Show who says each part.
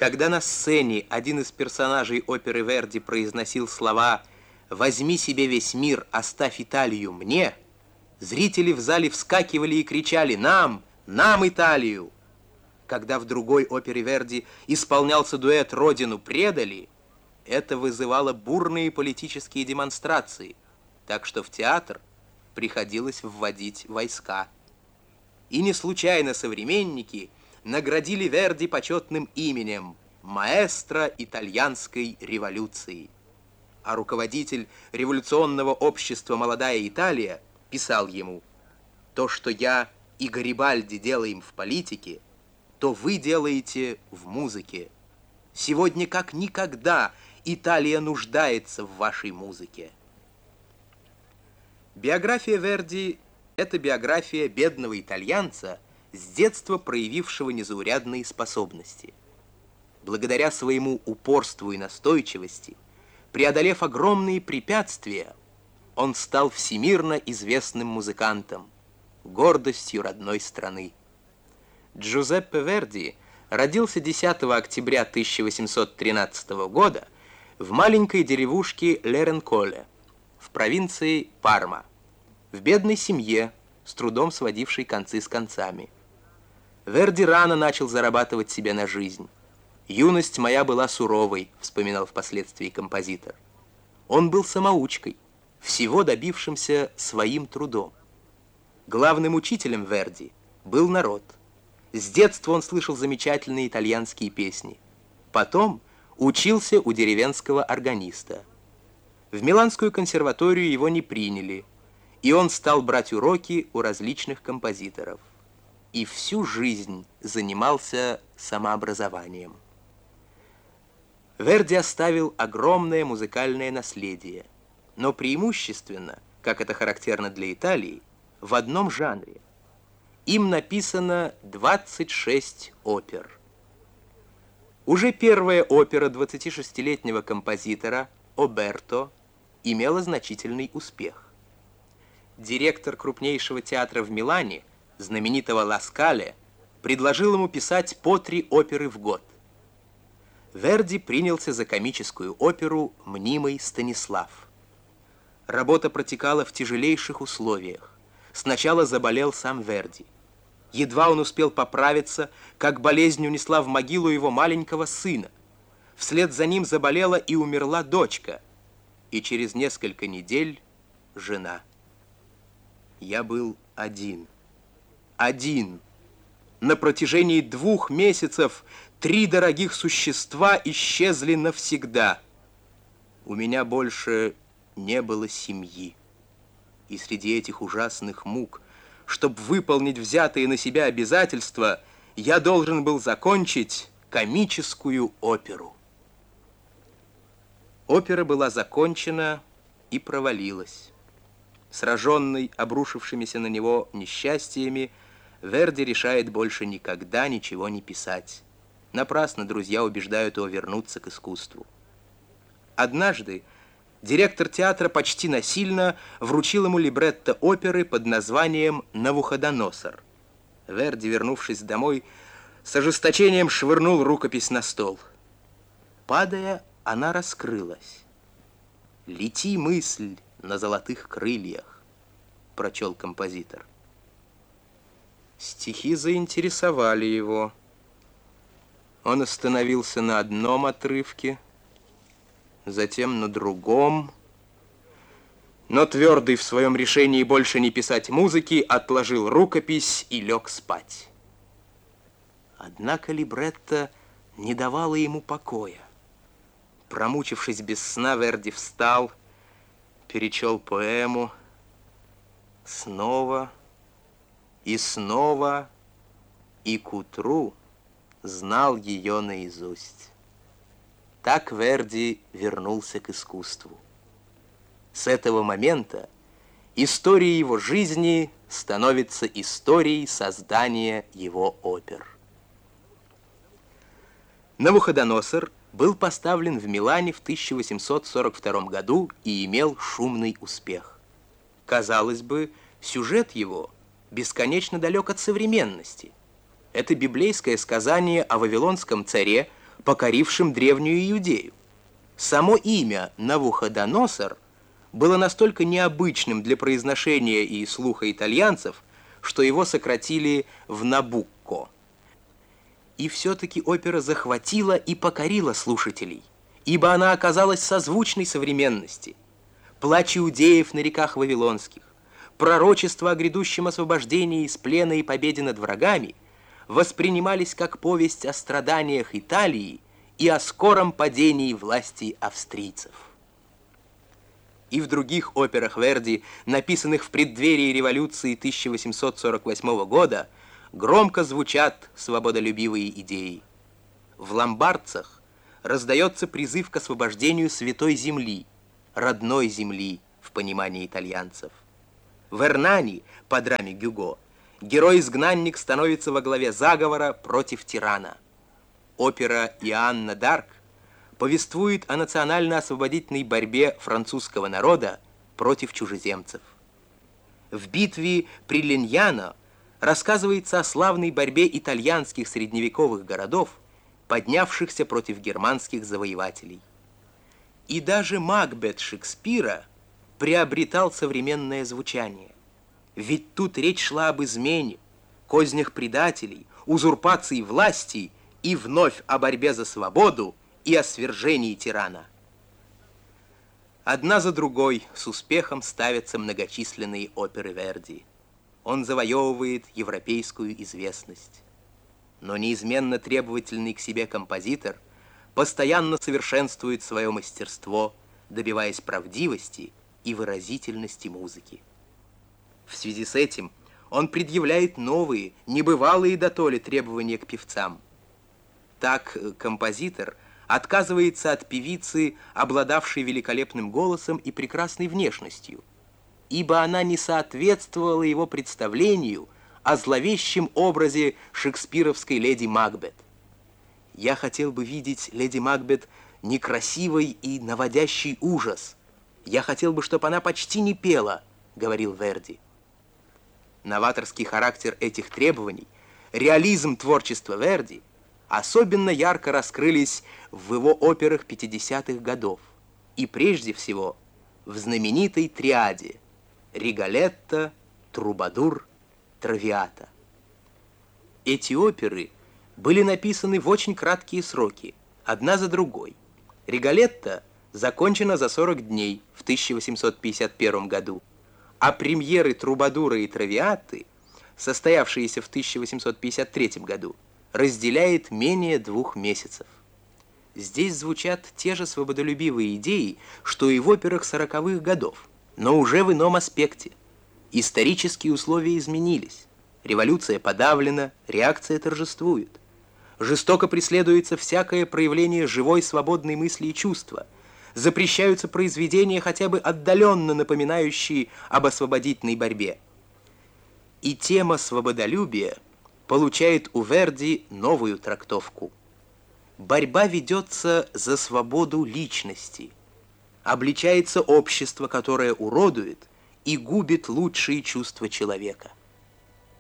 Speaker 1: Когда на сцене один из персонажей оперы Верди произносил слова «Возьми себе весь мир, оставь Италию мне», зрители в зале вскакивали и кричали «Нам! Нам Италию!». Когда в другой опере Верди исполнялся дуэт «Родину предали», это вызывало бурные политические демонстрации, так что в театр приходилось вводить войска. И не случайно современники наградили Верди почетным именем «Маэстро итальянской революции». А руководитель революционного общества «Молодая Италия» писал ему: «То, что я и Гарибальди делаем в политике, то вы делаете в музыке. Сегодня как никогда Италия нуждается в вашей музыке». Биография Верди – это биография бедного итальянца, с детства проявившего незаурядные способности. Благодаря своему упорству и настойчивости, преодолев огромные препятствия, он стал всемирно известным музыкантом, гордостью родной страны. Джузеппе Верди родился 10 октября 1813 года в маленькой деревушке Леренколе в провинции Парма, в бедной семье, с трудом сводившей концы с концами. Верди рано начал зарабатывать себе на жизнь. «Юность моя была суровой», — вспоминал впоследствии композитор. Он был самоучкой, всего добившимся своим трудом. Главным учителем Верди был народ. С детства он слышал замечательные итальянские песни. Потом учился у деревенского органиста. В Миланскую консерваторию его не приняли, и он стал брать уроки у различных композиторов. И всю жизнь занимался самообразованием. Верди оставил огромное музыкальное наследие, но преимущественно, как это характерно для Италии, в одном жанре. Им написано 26 опер. Уже первая опера 26-летнего композитора «Оберто» имела значительный успех. Директор крупнейшего театра в Милане, знаменитого Ла Скале, предложил ему писать по 3 оперы в год. Верди принялся за комическую оперу «Мнимый Станислав». Работа протекала в тяжелейших условиях. Сначала заболел сам Верди. Едва он успел поправиться, как болезнь унесла в могилу его маленького сына. Вслед за ним заболела и умерла дочка. И через несколько недель жена. Я был один. Один. На протяжении 2 месяцев 3 дорогих существа исчезли навсегда. У меня больше не было семьи. И среди этих ужасных мук, чтобы выполнить взятые на себя обязательства, я должен был закончить комическую оперу. Опера была закончена и провалилась. Сраженный обрушившимися на него несчастьями, Верди решает больше никогда ничего не писать. Напрасно друзья убеждают его вернуться к искусству. Однажды директор театра почти насильно вручил ему либретто оперы под названием «Навуходоносор». Верди, вернувшись домой, с ожесточением швырнул рукопись на стол. Падая, она раскрылась. «Лети, мысль, на золотых крыльях», — прочел композитор. Стихи заинтересовали его. Он остановился на одном отрывке, затем на другом, но твердый в своем решении больше не писать музыки, отложил рукопись и лег спать. Однако либретто не давало ему покоя. Промучившись без сна, Верди встал, перечел поэму снова и снова, и к утру знал ее наизусть. Так Верди вернулся к искусству. С этого момента история его жизни становится историей создания его опер. «Навуходоносор» был поставлен в Милане в 1842 году и имел шумный успех. Казалось бы, сюжет его бесконечно далек от современности. Это библейское сказание о вавилонском царе, покорившим древнюю Иудею. Само имя Навуходоносор было настолько необычным для произношения и слуха итальянцев, что его сократили в Набукко. И все-таки опера захватила и покорила слушателей, ибо она оказалась созвучной современности. Плач иудеев на реках Вавилонских, пророчество о грядущем освобождении из плена и победе над врагами воспринимались как повесть о страданиях Италии и о скором падении власти австрийцев. И в других операх Верди, написанных в преддверии революции 1848 года, громко звучат свободолюбивые идеи. В «Ломбардцах» раздается призыв к освобождению святой земли, родной земли в понимании итальянцев. В «Эрнани» по драме Гюго герой-изгнанник становится во главе заговора против тирана. Опера «Иоанна д'Арк» повествует о национально-освободительной борьбе французского народа против чужеземцев. В битве при Линьяно рассказывается о славной борьбе итальянских средневековых городов, поднявшихся против германских завоевателей. И даже Макбет Шекспира приобретал современное звучание. Ведь тут речь шла об измене, кознях предателей, узурпации власти и вновь о борьбе за свободу и о свержении тирана. Одна за другой с успехом ставятся многочисленные оперы Верди. Он завоевывает европейскую известность. Но неизменно требовательный к себе композитор постоянно совершенствует свое мастерство, добиваясь правдивости и выразительности музыки. В связи с этим он предъявляет новые, небывалые дотоле требования к певцам. Так композитор отказывается от певицы, обладавшей великолепным голосом и прекрасной внешностью, ибо она не соответствовала его представлению о зловещем образе шекспировской леди Макбет. «Я хотел бы видеть леди Макбет некрасивой и наводящей ужас. Я хотел бы, чтобы она почти не пела», — говорил Верди. Новаторский характер этих требований, реализм творчества Верди особенно ярко раскрылись в его операх 50-х годов и прежде всего в знаменитой триаде «Риголетто», «Трубадур», «Травиата». Эти оперы были написаны в очень краткие сроки, одна за другой. «Риголетто» закончена за 40 дней в 1851 году, а премьеры «Трубадура» и «Травиаты», состоявшиеся в 1853 году, разделяет менее 2 месяцев. Здесь звучат те же свободолюбивые идеи, что и в операх 40-х годов, но уже в ином аспекте. Исторические условия изменились, революция подавлена, реакция торжествует. Жестоко преследуется всякое проявление живой свободной мысли и чувства, запрещаются произведения, хотя бы отдаленно напоминающие об освободительной борьбе. И тема свободолюбия получает у Верди новую трактовку. Борьба ведется за свободу личности. Обличается общество, которое уродует и губит лучшие чувства человека.